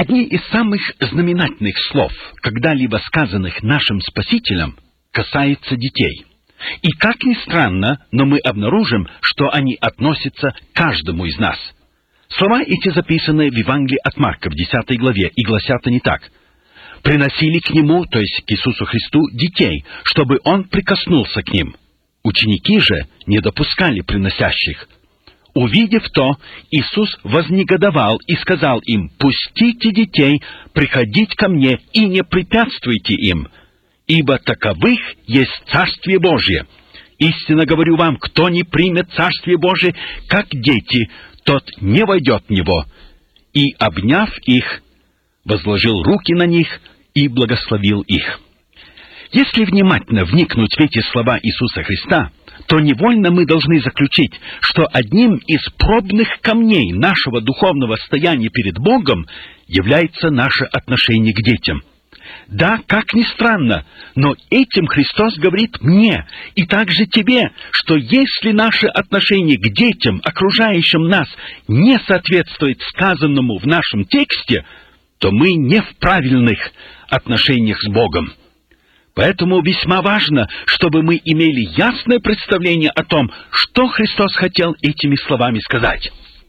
Одни из самых знаменательных слов, когда-либо сказанных нашим Спасителем, касаются детей. И как ни странно, но мы обнаружим, что они относятся к каждому из нас. Слова эти записаны в Евангелии от Марка в 10 главе, и гласят они так. «Приносили к Нему, то есть к Иисусу Христу, детей, чтобы Он прикоснулся к ним. Ученики же не допускали приносящих. Увидев то, Иисус вознегодовал и сказал им: «Пустите детей приходить ко мне и не препятствуйте им, ибо таковых есть Царствие Божие. Истинно говорю вам, кто не примет Царствие Божие, как дети, тот не войдет в него». И, обняв их, возложил руки на них и благословил их. Если внимательно вникнуть в эти слова Иисуса Христа, то невольно мы должны заключить, что одним из пробных камней нашего духовного стояния перед Богом является наше отношение к детям. Да, как ни странно, но этим Христос говорит мне и также тебе, что если наше отношение к детям, окружающим нас, не соответствует сказанному в нашем тексте, то мы не в правильных отношениях с Богом. Поэтому весьма важно, чтобы мы имели ясное представление о том, что Христос хотел этими словами сказать.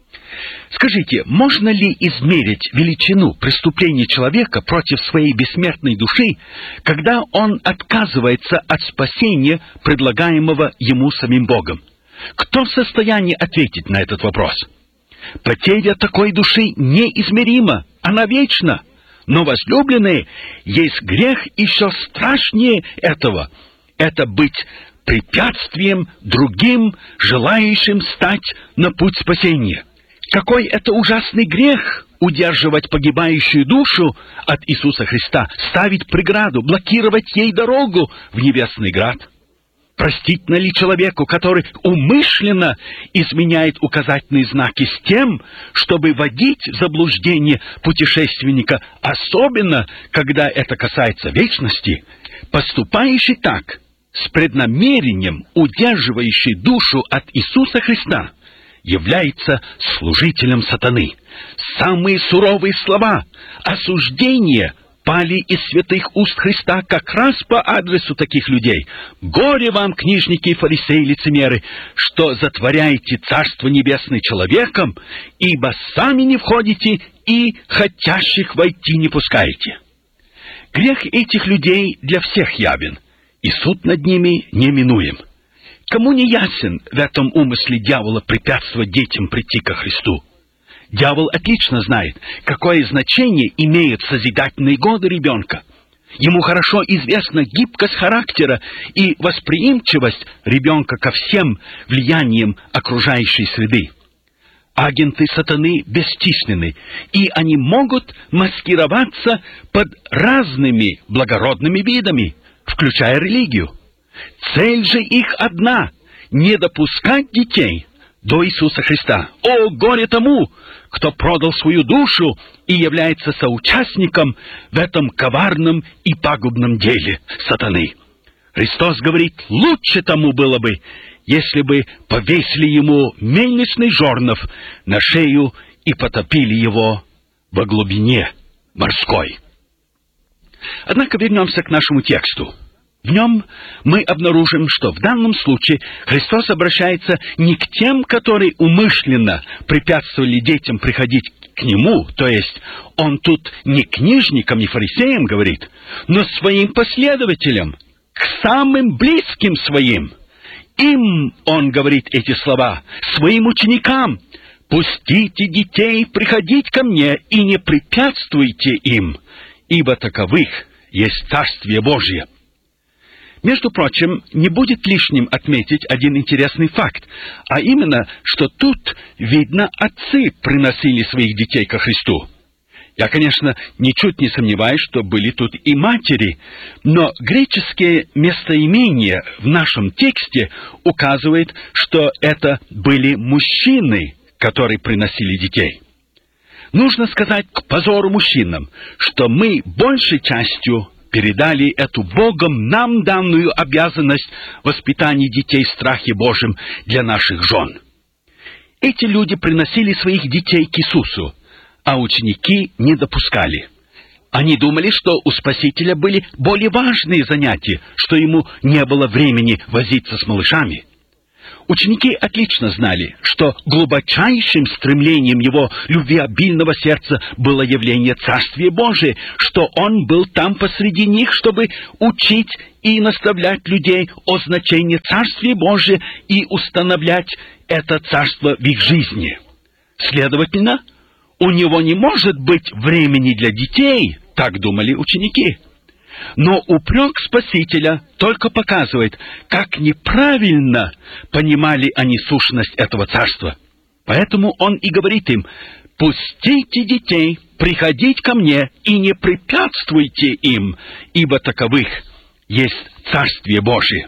Скажите, можно ли измерить величину преступления человека против своей бессмертной души, когда он отказывается от спасения, предлагаемого ему самим Богом? Кто в состоянии ответить на этот вопрос? Потеря такой души неизмерима, она вечна. Но, возлюбленные, есть грех еще страшнее этого. Это быть препятствием другим, желающим стать на путь спасения. Какой это ужасный грех — удерживать погибающую душу от Иисуса Христа, ставить преграду, блокировать ей дорогу в небесный град. Простительно ли человеку, который умышленно изменяет указательные знаки с тем, чтобы вводить в заблуждение путешественника, особенно когда это касается вечности, поступающий так, с преднамерением удерживающий душу от Иисуса Христа, является служителем сатаны? Самые суровые слова осуждения пали из святых уст Христа как раз по адресу таких людей. «Горе вам, книжники и фарисеи, лицемеры, что затворяете Царство Небесное человеком, ибо сами не входите и хотящих войти не пускаете». Грех этих людей для всех явен, и суд над ними неминуем. Кому не ясен в этом умысле дьявола препятствовать детям прийти ко Христу? Дьявол отлично знает, какое значение имеют созидательные годы ребенка. Ему хорошо известна гибкость характера и восприимчивость ребенка ко всем влияниям окружающей среды. Агенты сатаны бесчисленны, и они могут маскироваться под разными благородными видами, включая религию. Цель же их одна — не допускать детей до Иисуса Христа. О, горе тому, кто продал свою душу и является соучастником в этом коварном и пагубном деле сатаны. Христос говорит, лучше тому было бы, если бы повесили ему мельничный жорнов на шею и потопили его во глубине морской. Однако вернемся к нашему тексту. В нем мы обнаружим, что в данном случае Христос обращается не к тем, которые умышленно препятствовали детям приходить к Нему, то есть Он тут не книжникам и фарисеям говорит, но своим последователям, к самым близким своим. Им Он говорит эти слова, своим ученикам: «Пустите детей приходить ко мне и не препятствуйте им, ибо таковых есть Царствие Божие». Между прочим, не будет лишним отметить один интересный факт, а именно, что тут, видно, отцы приносили своих детей ко Христу. Я, конечно, ничуть не сомневаюсь, что были тут и матери, но греческое местоимение в нашем тексте указывает, что это были мужчины, которые приносили детей. Нужно сказать к позору мужчинам, что мы большей частью передали эту Богом нам данную обязанность воспитания детей в страхе Божьем для наших жен. Эти люди приносили своих детей к Иисусу, а ученики не допускали. Они думали, что у Спасителя были более важные занятия, что ему не было времени возиться с малышами. Ученики отлично знали, что глубочайшим стремлением его любвеобильного сердца было явление Царствия Божия, что он был там посреди них, чтобы учить и наставлять людей о значении Царствия Божия и установлять это царство в их жизни. Следовательно, у него не может быть времени для детей, так думали ученики. Но упрек Спасителя только показывает, как неправильно понимали они сущность этого царства. Поэтому он и говорит им: «Пустите детей приходить ко мне и не препятствуйте им, ибо таковых есть Царствие Божие».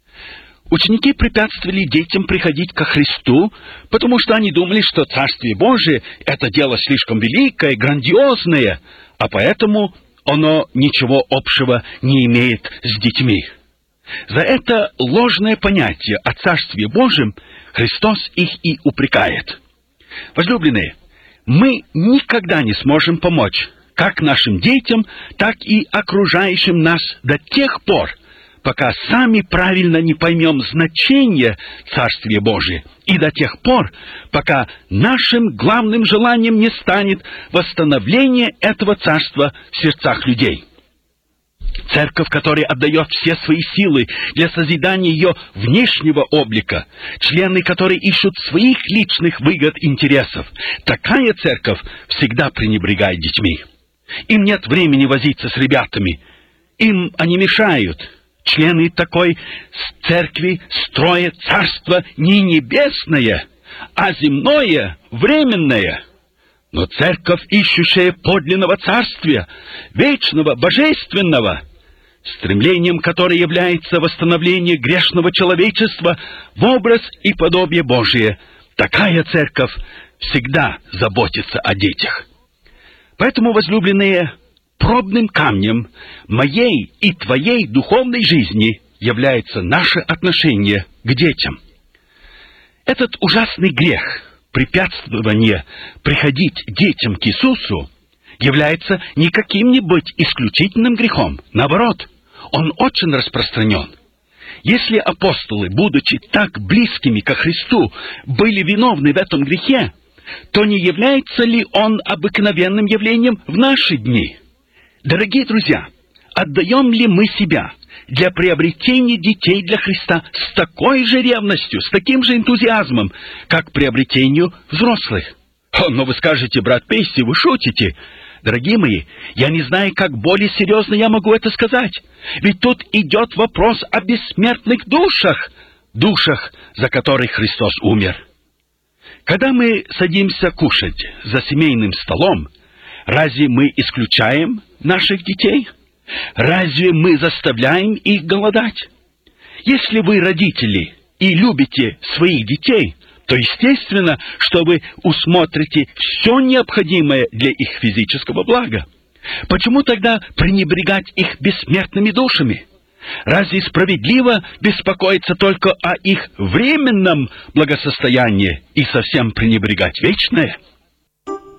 Ученики препятствовали детям приходить ко Христу, потому что они думали, что Царствие Божие — это дело слишком великое, грандиозное, а поэтому оно ничего общего не имеет с детьми. За это ложное понятие о Царстве Божьем Христос их и упрекает. Возлюбленные, мы никогда не сможем помочь как нашим детям, так и окружающим нас до тех пор, пока сами правильно не поймем значение Царствия Божия, и до тех пор, пока нашим главным желанием не станет восстановление этого царства в сердцах людей. Церковь, которая отдает все свои силы для созидания ее внешнего облика, члены, которые ищут своих личных выгод и интересов, такая церковь всегда пренебрегает детьми. Им нет времени возиться с ребятами, им они мешают. Члены такой церкви строят царство не небесное, а земное, временное. Но церковь, ищущая подлинного царствия, вечного, божественного, стремлением которое является восстановление грешного человечества в образ и подобие Божие, такая церковь всегда заботится о детях. Поэтому, возлюбленные, пробным камнем моей и твоей духовной жизни является наше отношение к детям. Этот ужасный грех, препятствование приходить детям к Иисусу, является не каким-нибудь исключительным грехом. Наоборот, он очень распространен. Если апостолы, будучи так близкими ко Христу, были виновны в этом грехе, то не является ли он обыкновенным явлением в наши дни? Дорогие друзья, отдаем ли мы себя для приобретения детей для Христа с такой же ревностью, с таким же энтузиазмом, как к приобретению взрослых? Но вы скажете: брат Пейси, вы шутите. Дорогие мои, я не знаю, как более серьезно я могу это сказать. Ведь тут идет вопрос о бессмертных душах, душах, за которых Христос умер. Когда мы садимся кушать за семейным столом, разве мы исключаем наших детей? Разве мы заставляем их голодать? Если вы родители и любите своих детей, то естественно, что вы усмотрите все необходимое для их физического блага. Почему тогда пренебрегать их бессмертными душами? Разве справедливо беспокоиться только о их временном благосостоянии и совсем пренебрегать вечное?